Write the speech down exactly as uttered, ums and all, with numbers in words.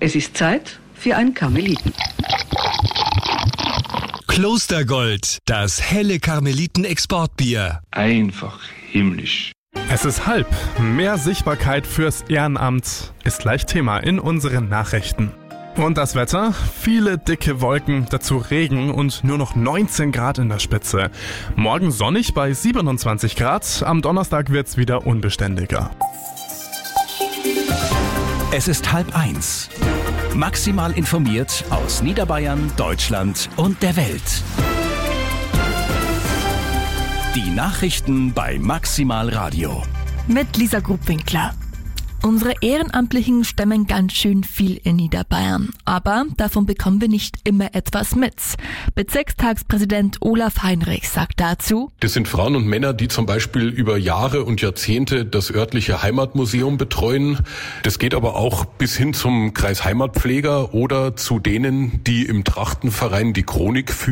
Es ist Zeit für ein Karmeliten. Klostergold, das helle Karmeliten-Exportbier. Einfach himmlisch. Es ist halb. Mehr Sichtbarkeit fürs Ehrenamt ist gleich Thema in unseren Nachrichten. Und das Wetter? Viele dicke Wolken, dazu Regen und nur noch neunzehn Grad in der Spitze. Morgen sonnig bei siebenundzwanzig Grad, am Donnerstag wird's wieder unbeständiger. Es ist halb eins. Maximal informiert aus Niederbayern, Deutschland und der Welt. Die Nachrichten bei Maximal Radio. Mit Lisa Grubwinkler. Unsere Ehrenamtlichen stemmen ganz schön viel in Niederbayern. Aber davon bekommen wir nicht immer etwas mit. Bezirkstagspräsident Olaf Heinrich sagt dazu: Das sind Frauen und Männer, die zum Beispiel über Jahre und Jahrzehnte das örtliche Heimatmuseum betreuen. Das geht aber auch bis hin zum Kreisheimatpfleger oder zu denen, die im Trachtenverein die Chronik führen.